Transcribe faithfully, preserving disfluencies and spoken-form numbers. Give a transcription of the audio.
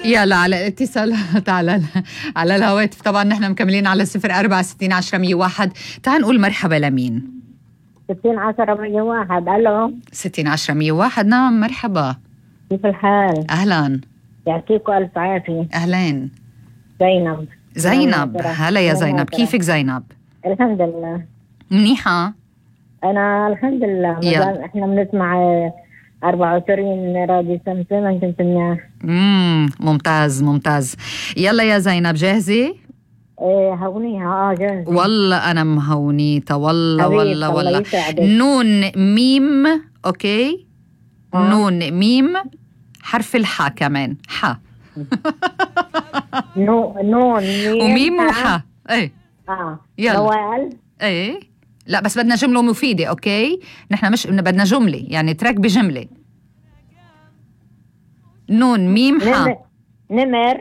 يلا على الاتصال تعال على الهواتف. طبعا نحن مكملين على صفر أربعة ستين عشرة مية واحد. تعال نقول مرحبا لمين؟ ستين عشرة مية واحد. ألو ستين عشرة مية واحد. نعم مرحبا، كيف الحال؟ أهلا. يعطيكم ألف عافية. أهلين زينب. زينب، هلا يا زينب، كيفك زينب؟ الحمد لله منيحة. أنا الحمد لله. يلا. إحنا بنسمع أربعة وعشرين راديو سمسم. أنت سمعناه؟ امم ممتاز ممتاز. يلا يا زينب جاهزة؟ إيه هونيها. آه جاهزة والله أنا مهونيتة والله والله والله. يسعدك. نون ميم. أوكي. آه. نون ميم حرف الحا كمان حا. نو نون ميم وميم ها. وحا. ايه اه يلا. نوال. ايه لا بس بدنا جملة مفيدة. اوكي نحن مش بدنا جملة، يعني تراك بجملة. نون ميم حا. نمر. نمر